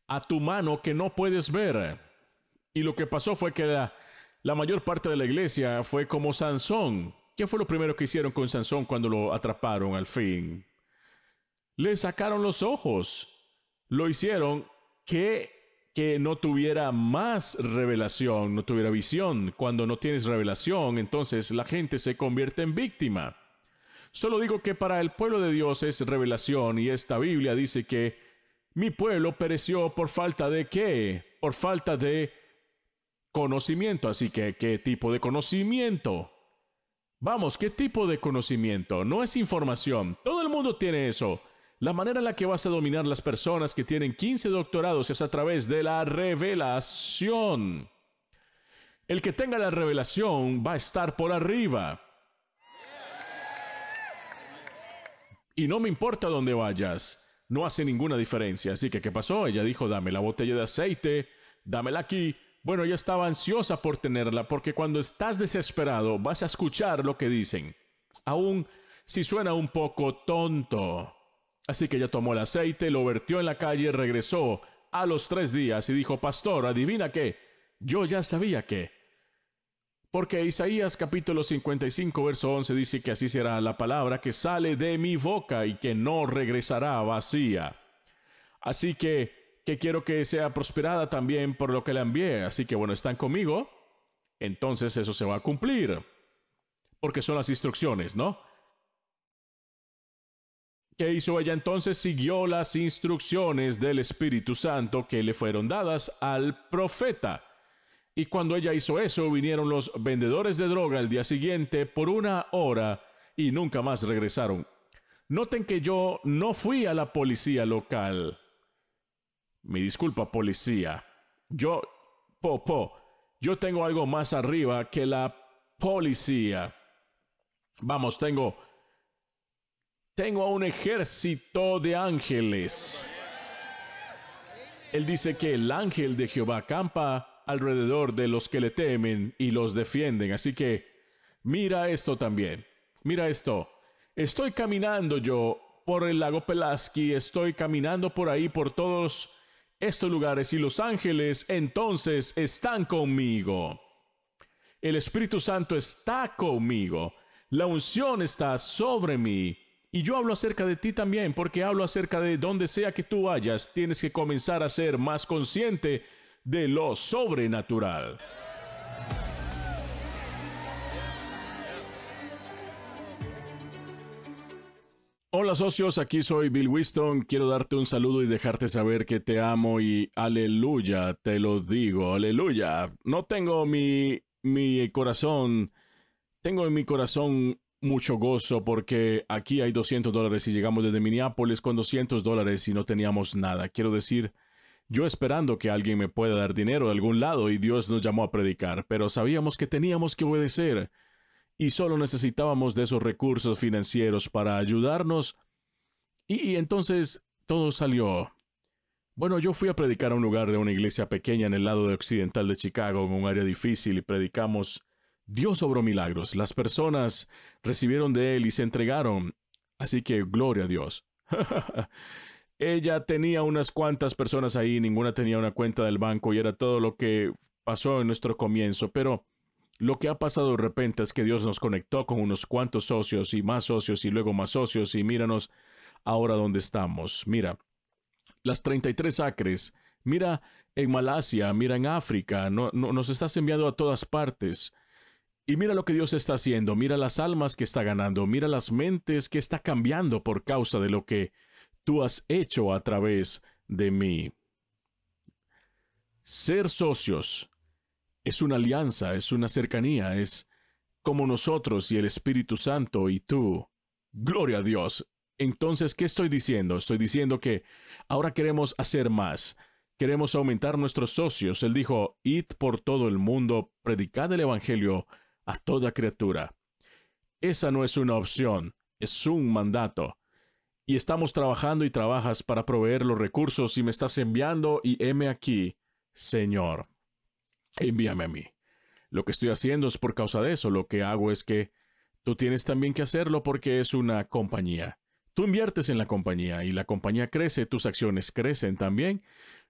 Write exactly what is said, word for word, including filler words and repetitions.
a tu mano que no puedes ver. Y lo que pasó fue que la, la mayor parte de la iglesia fue como Sansón. ¿Qué fue lo primero que hicieron con Sansón cuando lo atraparon al fin? Le sacaron los ojos. Lo hicieron que, que no tuviera más revelación, no tuviera visión. Cuando no tienes revelación, entonces la gente se convierte en víctima. Solo digo que para el pueblo de Dios es revelación, y esta Biblia dice que mi pueblo pereció por falta de ¿qué? Por falta de conocimiento. Así que, ¿qué tipo de conocimiento? Vamos, ¿qué tipo de conocimiento? No es información. Todo el mundo tiene eso. La manera en la que vas a dominar las personas que tienen quince doctorados es a través de la revelación. El que tenga la revelación va a estar por arriba. Y no me importa dónde vayas, no hace ninguna diferencia. Así que, ¿qué pasó? Ella dijo, dame la botella de aceite, dámela aquí. Bueno, ella estaba ansiosa por tenerla, porque cuando estás desesperado vas a escuchar lo que dicen, aun si suena un poco tonto. Así que ella tomó el aceite, lo vertió en la calle, regresó a los tres días y dijo, pastor, ¿adivina qué? Yo ya sabía qué. Porque Isaías capítulo cincuenta y cinco, verso once dice que así será la palabra que sale de mi boca y que no regresará vacía. Así que, que quiero que sea prosperada también por lo que la envié. Así que bueno, ¿están conmigo? Entonces eso se va a cumplir. Porque son las instrucciones, ¿no? ¿Qué hizo ella entonces? Siguió las instrucciones del Espíritu Santo que le fueron dadas al profeta. Y cuando ella hizo eso, vinieron los vendedores de droga el día siguiente por una hora y nunca más regresaron. Noten que yo no fui a la policía local. Mi disculpa, policía. Yo, po, po, yo tengo algo más arriba que la policía. Vamos, tengo, tengo a un ejército de ángeles. Él dice que el ángel de Jehová acampa alrededor de los que le temen y los defienden. Así que mira esto también. Mira esto. Estoy caminando yo por el lago Pulaski, estoy caminando por ahí, por todos estos lugares, y los ángeles entonces están conmigo. El Espíritu Santo está conmigo. La unción está sobre mí. Y yo hablo acerca de ti también, porque hablo acerca de donde sea que tú vayas, tienes que comenzar a ser más consciente de lo sobrenatural. Hola socios, aquí soy Bill Winston. Quiero darte un saludo y dejarte saber que te amo y aleluya, te lo digo, aleluya. No tengo mi, mi corazón, tengo en mi corazón mucho gozo porque aquí hay doscientos dólares y llegamos desde Minneapolis con doscientos dólares y no teníamos nada. Quiero decir, yo esperando que alguien me pueda dar dinero de algún lado, y Dios nos llamó a predicar, pero sabíamos que teníamos que obedecer y solo necesitábamos de esos recursos financieros para ayudarnos, y, y entonces todo salió. Bueno, yo fui a predicar a un lugar de una iglesia pequeña en el lado de occidental de Chicago, en un área difícil, y predicamos. Dios obró milagros, las personas recibieron de Él y se entregaron, así que gloria a Dios. Ella tenía unas cuantas personas ahí, ninguna tenía una cuenta del banco y era todo lo que pasó en nuestro comienzo. Pero lo que ha pasado de repente es que Dios nos conectó con unos cuantos socios y más socios y luego más socios, y míranos ahora dónde estamos. Mira, las treinta y tres acres, mira en Malasia, mira en África, no, no, nos estás enviando a todas partes. Y mira lo que Dios está haciendo, mira las almas que está ganando, mira las mentes que está cambiando por causa de lo que tú has hecho a través de mí. Ser socios es una alianza, es una cercanía, es como nosotros y el Espíritu Santo y tú. Gloria a Dios. Entonces, ¿qué estoy diciendo? Estoy diciendo que ahora queremos hacer más. Queremos aumentar nuestros socios. Él dijo, id por todo el mundo, predicad el Evangelio a toda criatura. Esa no es una opción, es un mandato. Y estamos trabajando y trabajas para proveer los recursos y me estás enviando y heme aquí, Señor. Envíame a mí. Lo que estoy haciendo es por causa de eso. Lo que hago es que tú tienes también que hacerlo porque es una compañía. Tú inviertes en la compañía y la compañía crece, tus acciones crecen también.